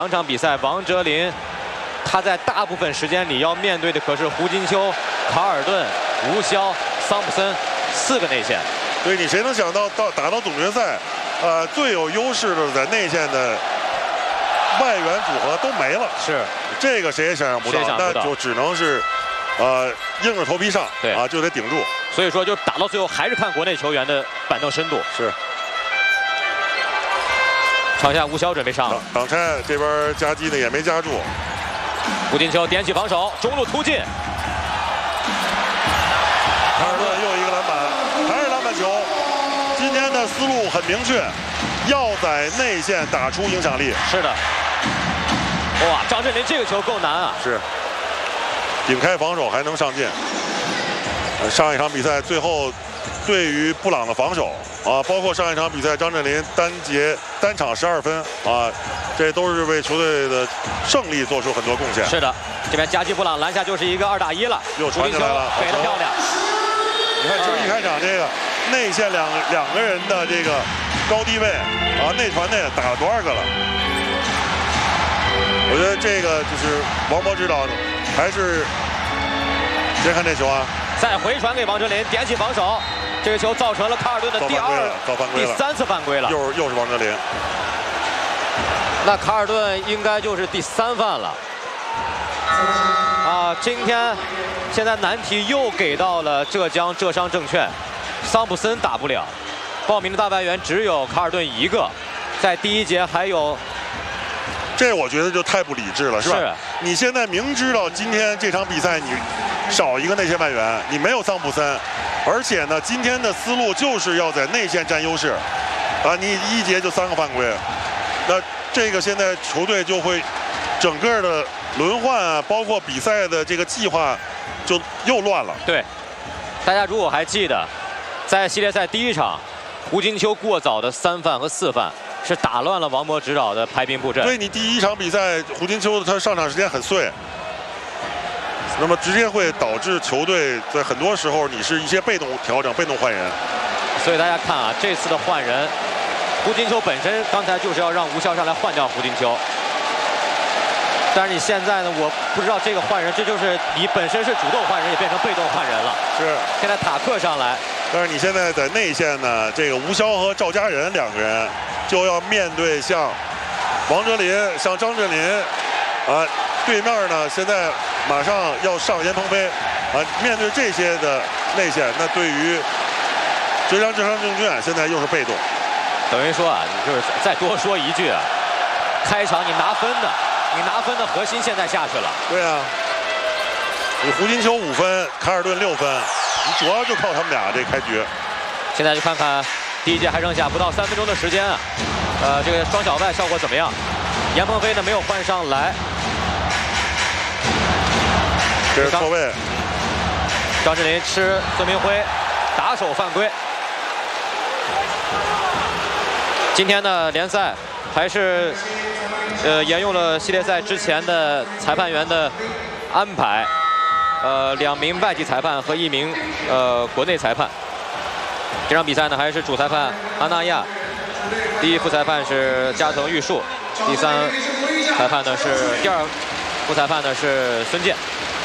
两场比赛，王哲林他在大部分时间里要面对的可是胡金秋、卡尔顿、吴潇、桑普森4个内线。 对，你谁能想到打到总决赛，最有优势的在内线的外援组合都没了。 是， 这个谁也想象不到，那就只能是硬着头皮上， 对啊，就得顶住。 所以说，就打到最后还是看国内球员的板凳深度。 是。 场下吴潇准备上了， 挡拆这边夹击呢也没夹住， 胡金秋点起防守，中路突进， 卡尔顿又一个篮板，还是篮板球。今天的思路很明确，要在内线打出影响力。 是的，哇，张镇麟这个球够难啊！ 是，顶开防守还能上进。上一场比赛最后对于布朗的防守。 包括上一场比赛，张镇麟单场12分这都是为球队的胜利做出很多贡献。 是的，这边夹击布朗篮下就是一个2打1了， 又传进来了， 给得漂亮。 你看，就一开场这个内线两个人的这个高低位内传内打了多少个了？我觉得这个就是王博指导还是先看这球啊， 再回传给王哲林，点起防守。 这个球造成了卡尔顿的第3次犯规了， 又是王哲林。 那卡尔顿应该就是第3犯了。今天现在难题又给到了浙商证券，桑普森打不了，报名的大外援只有卡尔顿1个，在第1节还有。 这我觉得就太不理智了，是吧？是。你现在明知道今天这场比赛你少一个内线外援，你没有桑普森，而且呢，今天的思路就是要在内线占优势，你1节就3个犯规，那这个现在球队就会整个的轮换包括比赛的这个计划就又乱了。 对，大家如果还记得，在系列赛第1场，胡金秋过早的3犯和4犯。 是打乱了王博指导的排兵布阵。 所以你第1场比赛，胡金秋他上场时间很碎，那么直接会导致球队在很多时候你是一些被动调整、被动换人。 所以大家看啊，这次的换人，胡金秋本身刚才就是要让吴潇上来换掉胡金秋，但是你现在呢，我不知道这个换人，这就是你本身是主动换人，也变成被动换人了。 是。 现在塔克上来， 但是你现在在内线呢，这个吴潇和赵家人2个人。 就要面对像王哲林、像张镇麟，对面呢现在马上要上严鹏飞，面对这些的内线，那对于浙商证券现在又是被动。 等于说啊，你就是再多说一句啊，开场你拿分的核心现在下去了。 对啊，你胡金秋5分，卡尔顿6分，你主要就靠他们俩这开局。 现在就看看。 第1节还剩下不到3分钟的时间啊，这个双小外效果怎么样？严鹏飞呢没有换上来， 这是错位。 张镇麟吃孙明辉，打手犯规。今天的联赛还是沿用了系列赛之前的裁判员的安排，2名外籍裁判和1名国内裁判。 这场比赛呢，还是主裁判安纳亚，第1副裁判是加藤玉树，第3裁判呢是第2副裁判呢是孙健。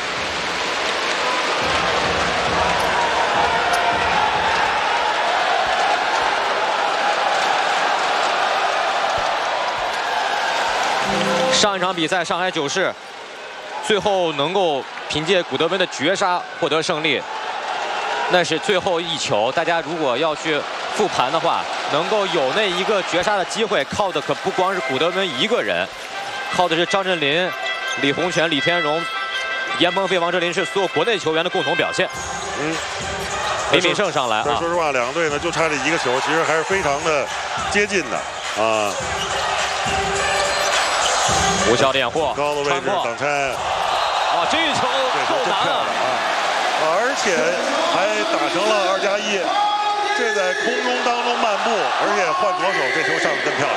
上一场比赛，上海九市最后能够凭借古德温的绝杀获得胜利。 那是最后1球，大家如果要去复盘的话，能够有那一个绝杀的机会，靠的可不光是古德温1个人，靠的是张镇麟、李洪权、李天荣、严鹏飞、王哲林，是所有国内球员的共同表现。李敏胜上来啊。 说实话，2个队呢就差这1个球，其实还是非常的接近的啊。 吴潇的掩护， 高的位置挡拆。 这一球够难了而且还打成了2+1，这在空中当中漫步，而且换左手，这球上得更漂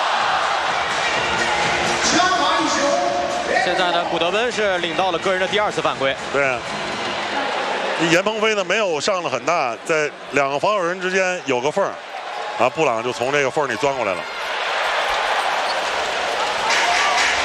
亮。 现在呢，古德温是领到了个人的第2次犯规。 对，严鹏飞呢没有上的很大，在2个防守人之间有个缝，布朗就从这个缝里钻过来了。